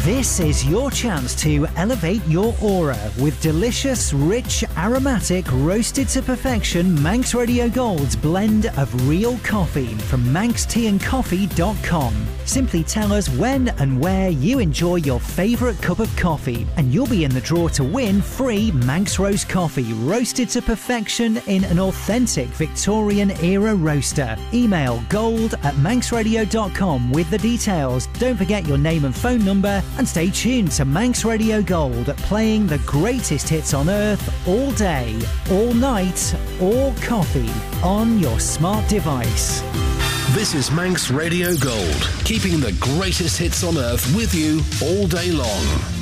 This is your chance to elevate your aura with delicious, rich, aromatic, roasted to perfection Manx Radio Gold's blend of real coffee from manxteaandcoffee.com. Simply tell us when and where you enjoy your favourite cup of coffee and you'll be in the draw to win free Manx Roast coffee roasted to perfection in an authentic Victorian era roaster. Email gold@manxradio.com with the details. Don't forget your name and phone number and stay tuned to Manx Radio Gold, playing the greatest hits on earth all day, all night, all coffee on your smart device. This is Manx Radio Gold, keeping the greatest hits on earth with you all day long.